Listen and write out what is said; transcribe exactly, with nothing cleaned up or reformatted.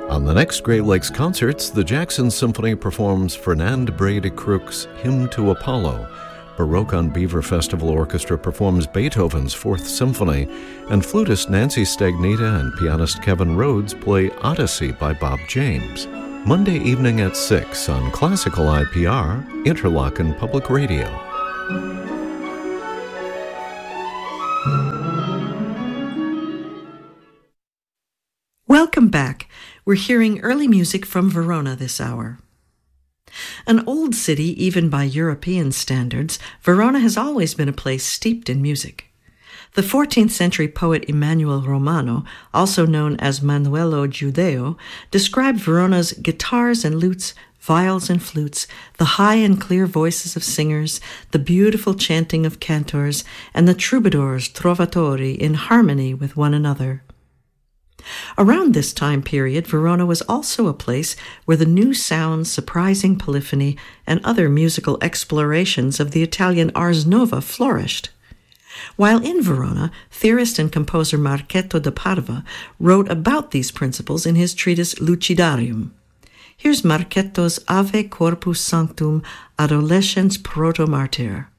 On the next Great Lakes Concerts, the Jackson Symphony performs Fernand Bray de Crook's Hymn to Apollo. Baroque on Beaver Festival Orchestra performs Beethoven's Fourth Symphony, and flutist Nancy Stagnita and pianist Kevin Rhodes play Odyssey by Bob James. Monday evening at six on Classical I P R, Interlochen Public Radio. Welcome back. We're hearing early music from Verona this hour. An old city, even by European standards, Verona has always been a place steeped in music. The fourteenth century poet Emanuele Romano, also known as Manuelo Giudeo, described Verona's guitars and lutes, viols and flutes, the high and clear voices of singers, the beautiful chanting of cantors, and the troubadours, trovatori, in harmony with one another. Around this time period, Verona was also a place where the new sounds, surprising polyphony, and other musical explorations of the Italian Ars Nova flourished. While in Verona, theorist and composer Marchetto da Parva wrote about these principles in his treatise Lucidarium. Here's Marchetto's Ave Corpus Sanctum Adolescens Proto Martyr.